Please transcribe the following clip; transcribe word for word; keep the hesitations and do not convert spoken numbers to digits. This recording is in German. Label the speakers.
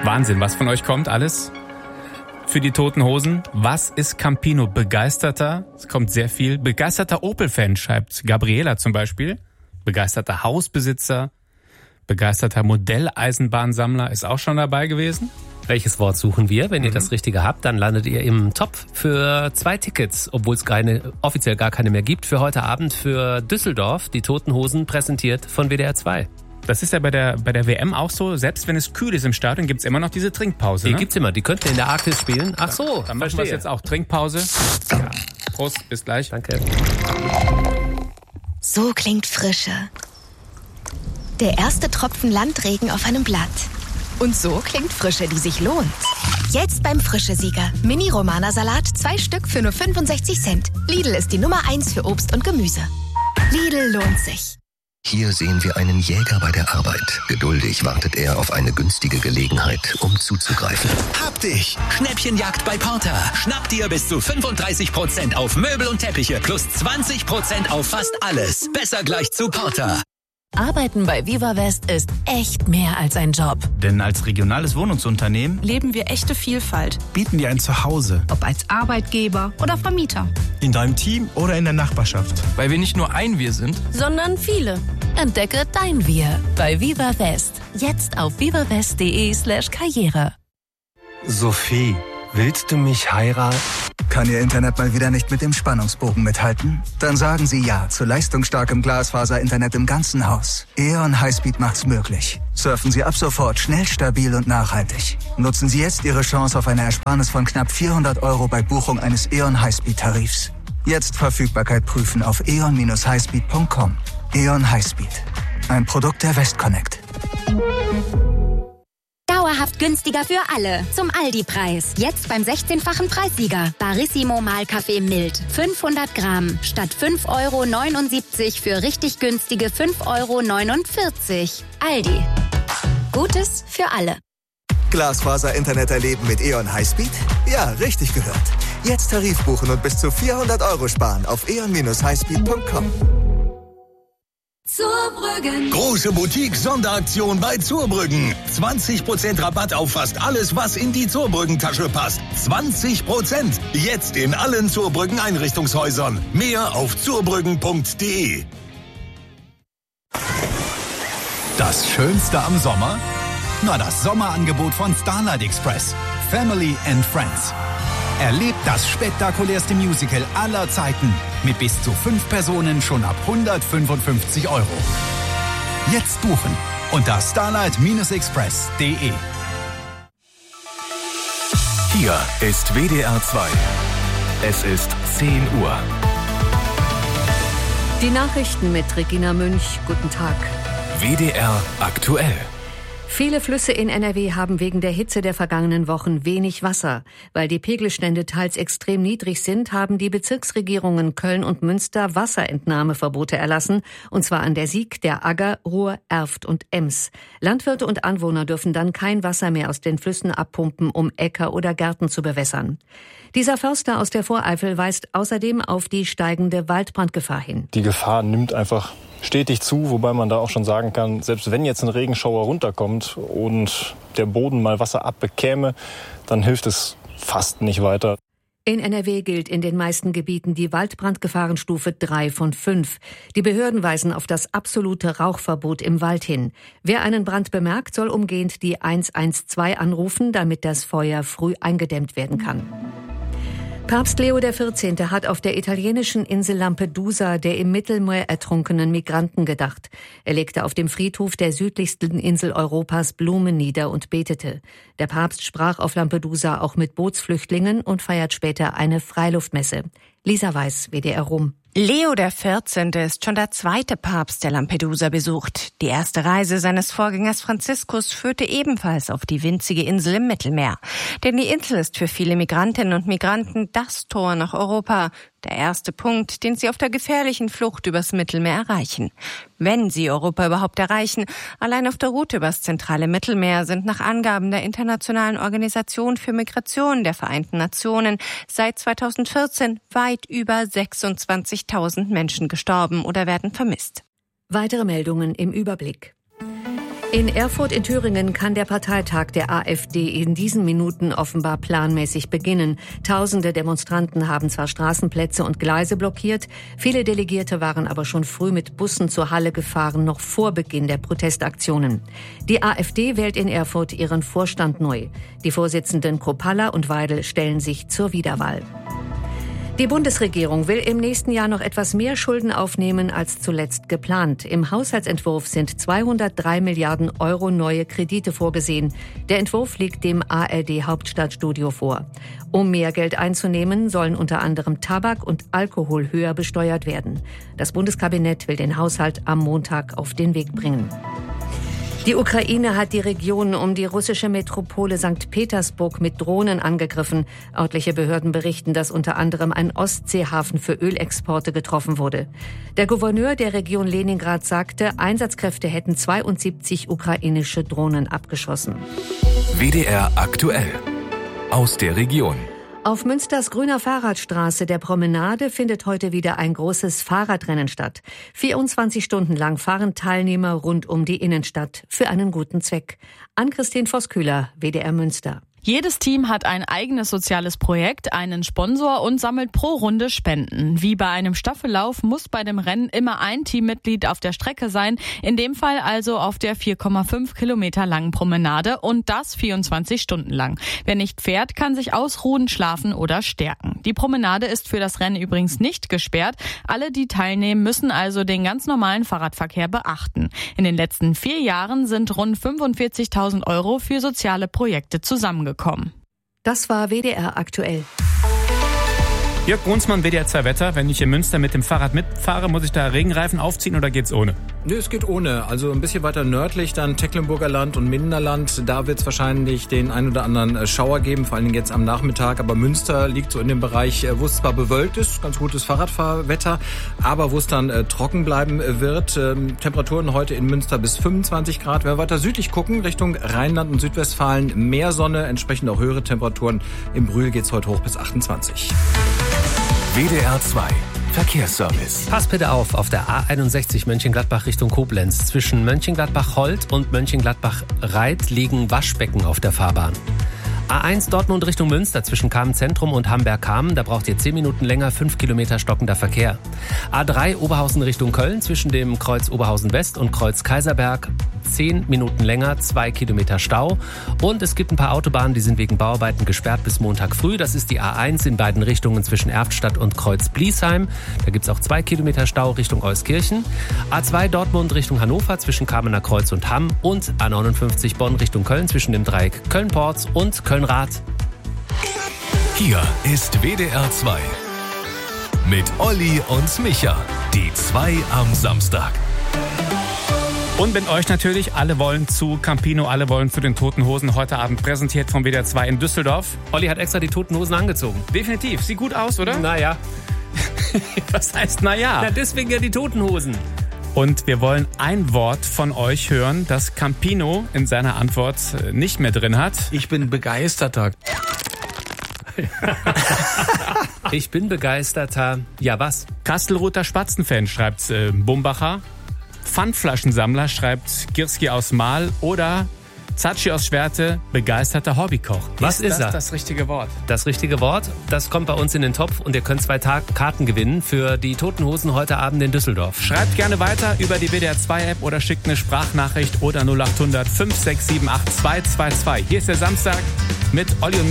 Speaker 1: Wahnsinn, was von euch kommt, alles für die Toten Hosen. Was ist Campino? Begeisterter, es kommt sehr viel. Begeisterter Opel-Fan, schreibt Gabriela zum Beispiel. Begeisterter Hausbesitzer, begeisterter Modelleisenbahnsammler ist auch schon dabei gewesen.
Speaker 2: Welches Wort suchen wir? Wenn ihr
Speaker 1: Mhm.
Speaker 2: das Richtige habt, dann landet ihr im Topf für zwei Tickets, obwohl es keine, offiziell gar keine mehr gibt, für heute Abend für Düsseldorf, die Toten Hosen, präsentiert von W D R zwei.
Speaker 1: Das ist ja bei der, bei der W M auch so, selbst wenn es kühl ist im Stadion, gibt's immer noch diese Trinkpause.
Speaker 2: Die
Speaker 1: Ne?
Speaker 2: gibt's immer, die könnten in der Arktis spielen. Ach so,
Speaker 1: Dann machen wir jetzt auch Trinkpause. Ja. Prost, bis gleich.
Speaker 2: Danke.
Speaker 3: So klingt Frische. Der erste Tropfen Landregen auf einem Blatt. Und so klingt Frische, die sich lohnt. Jetzt beim Frische-Sieger. Mini-Romana-Salat, zwei Stück für nur fünfundsechzig Cent. Lidl ist die Nummer eins für Obst und Gemüse. Lidl lohnt sich.
Speaker 4: Hier sehen wir einen Jäger bei der Arbeit. Geduldig wartet er auf eine günstige Gelegenheit, um zuzugreifen.
Speaker 5: Hab dich! Schnäppchenjagd bei Porter. Schnapp dir bis zu fünfunddreißig Prozent auf Möbel und Teppiche plus zwanzig Prozent auf fast alles. Besser gleich zu Porter.
Speaker 6: Arbeiten bei Viva West ist echt mehr als ein Job.
Speaker 7: Denn als regionales Wohnungsunternehmen
Speaker 8: leben wir echte Vielfalt.
Speaker 7: bieten wir ein Zuhause.
Speaker 8: Ob als Arbeitgeber oder Vermieter.
Speaker 7: In deinem Team oder in der Nachbarschaft.
Speaker 9: Weil wir nicht nur ein Wir sind,
Speaker 6: Sondern viele. Entdecke dein Wir bei Viva West. Jetzt auf vivawest.de slash karriere.
Speaker 10: Sophie, willst du mich heiraten? Kann Ihr Internet mal wieder nicht mit dem Spannungsbogen mithalten? Dann sagen Sie Ja zu leistungsstarkem Glasfaser-Internet im ganzen Haus. E O N Highspeed macht's möglich. Surfen Sie ab sofort schnell, stabil und nachhaltig. Nutzen Sie jetzt Ihre Chance auf eine Ersparnis von knapp vierhundert Euro bei Buchung eines E O N Highspeed-Tarifs. Jetzt Verfügbarkeit prüfen auf e o n dash highspeed punkt com. E O N Highspeed. Ein Produkt der Westconnect.
Speaker 11: Dauerhaft günstiger für alle. Zum Aldi-Preis. Jetzt beim sechzehnfachen Preissieger. Barissimo Mahlkaffee mild. fünfhundert Gramm. Statt fünf Euro neunundsiebzig für richtig günstige fünf Euro neunundvierzig. Aldi. Gutes für alle.
Speaker 10: Glasfaser-Internet erleben mit E O N Highspeed? Ja, richtig gehört. Jetzt Tarif buchen und bis zu vierhundert Euro sparen auf e o n dash highspeed punkt com.
Speaker 11: Zurbrüggen.
Speaker 5: Große Boutique-Sonderaktion bei Zurbrüggen. zwanzig Prozent Rabatt auf fast alles, was in die Zurbrüggen-Tasche passt. zwanzig Prozent. Jetzt in allen Zurbrüggen-Einrichtungshäusern. Mehr auf zurbrüggen punkt de.
Speaker 12: Das Schönste am Sommer? Na, das Sommerangebot von Starlight Express. Family and Friends. Erlebt das spektakulärste Musical aller Zeiten mit bis zu fünf Personen schon ab hundertfünfundfünfzig Euro. Jetzt buchen unter starlight express punkt de.
Speaker 13: Hier ist W D R zwei. Es ist zehn Uhr.
Speaker 14: Die Nachrichten mit Regina Münch. Guten Tag.
Speaker 13: W D R aktuell.
Speaker 14: Viele Flüsse in N R W haben wegen der Hitze der vergangenen Wochen wenig Wasser. Weil die Pegelstände teils extrem niedrig sind, haben die Bezirksregierungen Köln und Münster Wasserentnahmeverbote erlassen, und zwar an der Sieg, der Agger, Ruhr, Erft und Ems. Landwirte und Anwohner dürfen dann kein Wasser mehr aus den Flüssen abpumpen, um Äcker oder Gärten zu bewässern. Dieser Förster aus der Voreifel weist außerdem auf die steigende Waldbrandgefahr hin.
Speaker 15: Die Gefahr nimmt einfach stetig zu, wobei man da auch schon sagen kann, selbst wenn jetzt ein Regenschauer runterkommt und der Boden mal Wasser abbekäme, dann hilft es fast nicht weiter.
Speaker 14: In N R W gilt in den meisten Gebieten die Waldbrandgefahrenstufe drei von fünf. Die Behörden weisen auf das absolute Rauchverbot im Wald hin. Wer einen Brand bemerkt, soll umgehend die eins eins zwei anrufen, damit das Feuer früh eingedämmt werden kann. Papst Leo der vierzehnte hat auf der italienischen Insel Lampedusa der im Mittelmeer ertrunkenen Migranten gedacht. Er legte auf dem Friedhof der südlichsten Insel Europas Blumen nieder und betete. Der Papst sprach auf Lampedusa auch mit Bootsflüchtlingen und feiert später eine Freiluftmesse. Lisa Weiß, W D R Rom.
Speaker 16: Leo der vierzehnte ist schon der zweite Papst, der Lampedusa besucht. Die erste Reise seines Vorgängers Franziskus führte ebenfalls auf die winzige Insel im Mittelmeer. Denn die Insel ist für viele Migrantinnen und Migranten das Tor nach Europa. Der erste Punkt, den sie auf der gefährlichen Flucht übers Mittelmeer erreichen. Wenn sie Europa überhaupt erreichen, allein auf der Route übers zentrale Mittelmeer sind nach Angaben der Internationalen Organisation für Migration der Vereinten Nationen seit zweitausendvierzehn weit über sechsundzwanzigtausend Menschen gestorben oder werden vermisst.
Speaker 14: Weitere Meldungen im Überblick. In Erfurt in Thüringen kann der Parteitag der AfD in diesen Minuten offenbar planmäßig beginnen. Tausende Demonstranten haben zwar Straßenplätze und Gleise blockiert, viele Delegierte waren aber schon früh mit Bussen zur Halle gefahren, noch vor Beginn der Protestaktionen. Die AfD wählt in Erfurt ihren Vorstand neu. Die Vorsitzenden Kropalla und Weidel stellen sich zur Wiederwahl. Die Bundesregierung will im nächsten Jahr noch etwas mehr Schulden aufnehmen als zuletzt geplant. Im Haushaltsentwurf sind zweihundertdrei Milliarden Euro neue Kredite vorgesehen. Der Entwurf liegt dem A R D-Hauptstadtstudio vor. Um mehr Geld einzunehmen, sollen unter anderem Tabak und Alkohol höher besteuert werden. Das Bundeskabinett will den Haushalt am Montag auf den Weg bringen. Die Ukraine hat die Region um die russische Metropole Sankt Petersburg mit Drohnen angegriffen. Örtliche Behörden berichten, dass unter anderem ein Ostseehafen für Ölexporte getroffen wurde. Der Gouverneur der Region Leningrad sagte, Einsatzkräfte hätten zweiundsiebzig ukrainische Drohnen abgeschossen.
Speaker 13: W D R aktuell aus der Region.
Speaker 14: Auf Münsters grüner Fahrradstraße der Promenade findet heute wieder ein großes Fahrradrennen statt. vierundzwanzig Stunden lang fahren Teilnehmer rund um die Innenstadt für einen guten Zweck. Ann-Christine Vosskühler, W D R Münster.
Speaker 9: Jedes Team hat ein eigenes soziales Projekt, einen Sponsor und sammelt pro Runde Spenden. Wie bei einem Staffellauf muss bei dem Rennen immer ein Teammitglied auf der Strecke sein, in dem Fall also auf der vier Komma fünf Kilometer langen Promenade und das vierundzwanzig Stunden lang. Wer nicht fährt, kann sich ausruhen, schlafen oder stärken. Die Promenade ist für das Rennen übrigens nicht gesperrt. Alle, die teilnehmen, müssen also den ganz normalen Fahrradverkehr beachten. In den letzten vier Jahren sind rund fünfundvierzigtausend Euro für soziale Projekte zusammengekommen.
Speaker 14: Das war W D R aktuell.
Speaker 1: Jörg Brunsmann, W D R zwei Wetter. Wenn ich in Münster mit dem Fahrrad mitfahre, muss ich da Regenreifen aufziehen oder geht's ohne?
Speaker 17: Nö, es geht ohne. Also ein bisschen weiter nördlich, dann Tecklenburger Land und Minderland. Da wird es wahrscheinlich den ein oder anderen Schauer geben, vor allen Dingen jetzt am Nachmittag. Aber Münster liegt so in dem Bereich, wo es zwar bewölkt ist, ganz gutes Fahrradfahrwetter, aber wo es dann äh, trocken bleiben wird. Ähm, Temperaturen heute in Münster bis fünfundzwanzig Grad. Wenn wir weiter südlich gucken, Richtung Rheinland und Südwestfalen, mehr Sonne, entsprechend auch höhere Temperaturen. Im Brühl geht's heute hoch bis achtundzwanzig.
Speaker 13: W D R zwei Verkehrsservice.
Speaker 2: Pass bitte auf, auf der A einundsechzig Mönchengladbach Richtung Koblenz. Zwischen Mönchengladbach-Holt und Mönchengladbach-Reit liegen Waschbecken auf der Fahrbahn. A eins Dortmund Richtung Münster zwischen Kamen-Zentrum und Hamberg-Kamen. Da braucht ihr zehn Minuten länger, fünf Kilometer stockender Verkehr. A drei Oberhausen Richtung Köln zwischen dem Kreuz Oberhausen West und Kreuz Kaiserberg. zehn Minuten länger, zwei Kilometer Stau. Und es gibt ein paar Autobahnen, die sind wegen Bauarbeiten gesperrt bis Montag früh. Das ist die A eins in beiden Richtungen zwischen Erftstadt und Kreuz Bliesheim. Da gibt es auch zwei Kilometer Stau Richtung Euskirchen. A zwei Dortmund Richtung Hannover zwischen Kamener Kreuz und Hamm. Und A neunundfünfzig Bonn Richtung Köln zwischen dem Dreieck Köln-Porz und Köln-Rath.
Speaker 13: Hier ist W D R zwei mit Olli und Micha. Die zwei am Samstag.
Speaker 1: Und mit euch natürlich, alle wollen zu Campino, alle wollen zu den Toten Hosen. Heute Abend präsentiert vom W D R zwei in Düsseldorf.
Speaker 2: Olli hat extra die Toten Hosen angezogen.
Speaker 1: Definitiv. Sieht gut aus, oder?
Speaker 2: Naja.
Speaker 1: Was heißt naja?
Speaker 2: Na, deswegen ja die Toten Hosen.
Speaker 1: Und wir wollen ein Wort von euch hören, das Campino in seiner Antwort nicht mehr drin hat.
Speaker 17: Ich bin begeisterter.
Speaker 2: Ich bin begeisterter. Ja, was?
Speaker 1: Kastelruther Spatzenfan, schreibt äh, Bumbacher. Pfandflaschensammler, schreibt Girski aus Mahl. Oder Zatschi aus Schwerte, begeisterter Hobbykoch.
Speaker 2: Was ist, ist
Speaker 1: das
Speaker 2: er?
Speaker 1: das richtige Wort?
Speaker 2: Das richtige Wort, das kommt bei uns in den Topf und ihr könnt zwei Tag Karten gewinnen für die Toten Hosen heute Abend in Düsseldorf.
Speaker 1: Schreibt gerne weiter über die W D R zwei App oder schickt eine Sprachnachricht oder null acht hundert fünf sechs sieben acht zwei zwei zwei. Hier ist der Samstag mit Olli und